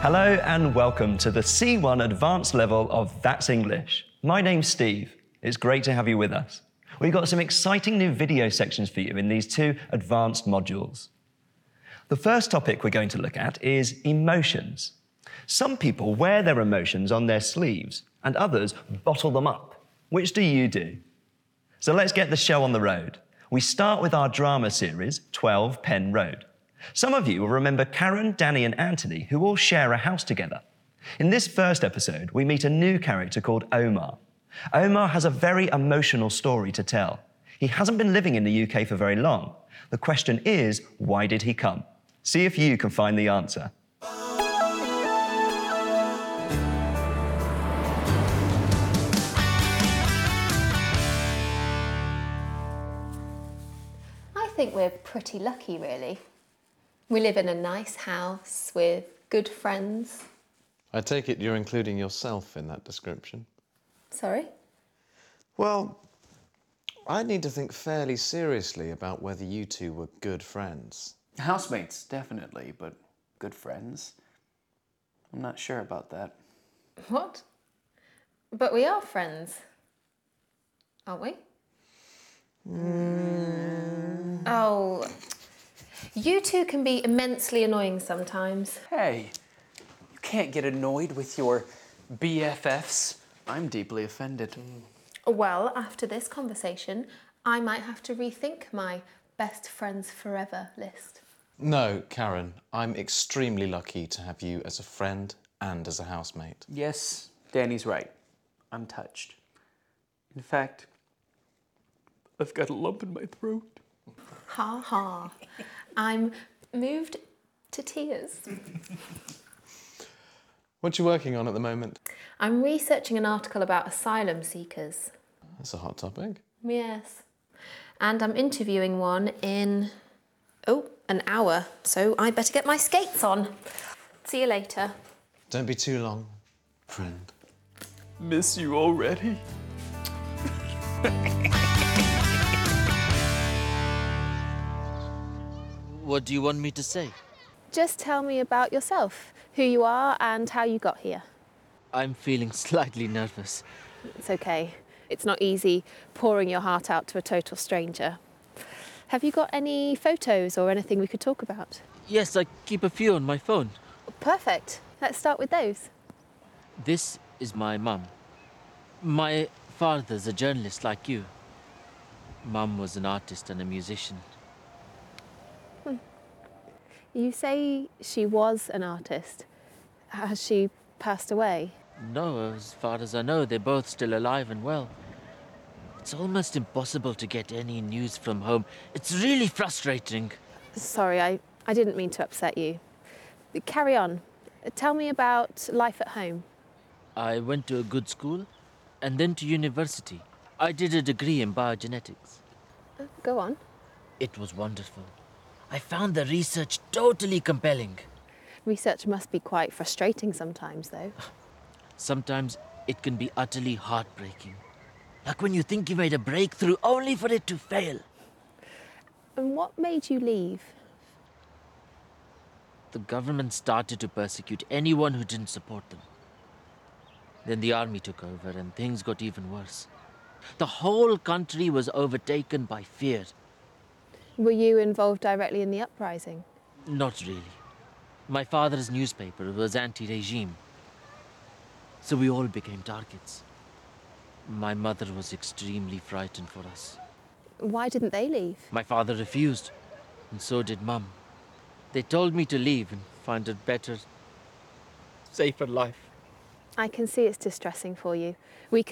Hello and welcome to the C1 advanced level of That's English. My name's Steve. It's great to have you with us. We've got some exciting new video sections for you in these two advanced modules. The first topic we're going to look at is emotions. Some people wear their emotions on their sleeves and others bottle them up. Which do you do? So let's get the show on the road. We start with our drama series, 12 Penn Road. Some of you will remember Karen, Danny and Anthony, who all share a house together. In this first episode, we meet a new character called Omar. Omar has a very emotional story to tell. He hasn't been living in the UK for very long. The question is, why did he come? See if you can find the answer. I think we're pretty lucky, really. We live in a nice house with good friends. I take it you're including yourself in that description. Sorry? Well, I need to think fairly seriously about whether you two were good friends. Housemates, definitely, but good friends? I'm not sure about that. What? But we are friends, aren't we? Oh, you two can be immensely annoying sometimes. Hey, you can't get annoyed with your BFFs. I'm deeply offended. Well, after this conversation, I might have to rethink my best friends forever list. No, Karen, I'm extremely lucky to have you as a friend and as a housemate. Yes, Danny's right. I'm touched. In fact, I've got a lump in my throat. Ha ha. I'm moved to tears. What you working on at the moment? I'm researching an article about asylum seekers. That's a hot topic. Yes. And I'm interviewing one in, an hour. So I better get my skates on. See you later. Don't be too long, friend. Miss you already. What do you want me to say? Just tell me about yourself, who you are and how you got here. I'm feeling slightly nervous. It's okay. It's not easy pouring your heart out to a total stranger. Have you got any photos or anything we could talk about? Yes, I keep a few on my phone. Perfect. Let's start with those. This is my mum. My father's a journalist like you. Mum was an artist and a musician. You say she was an artist. Has she passed away? No, as far as I know, they're both still alive and well. It's almost impossible to get any news from home. It's really frustrating. Sorry, I didn't mean to upset you. Carry on. Tell me about life at home. I went to a good school and then to university. I did a degree in biogenetics. Go on. It was wonderful. I found the research totally compelling. Research must be quite frustrating sometimes, though. Sometimes it can be utterly heartbreaking. Like when you think you made a breakthrough only for it to fail. And what made you leave? The government started to persecute anyone who didn't support them. Then the army took over and things got even worse. The whole country was overtaken by fear. Were you involved directly in the uprising? Not really. My father's newspaper was anti-regime. So we all became targets. My mother was extremely frightened for us. Why didn't they leave? My father refused, and so did Mum. They told me to leave and find a better, safer life. I can see it's distressing for you. We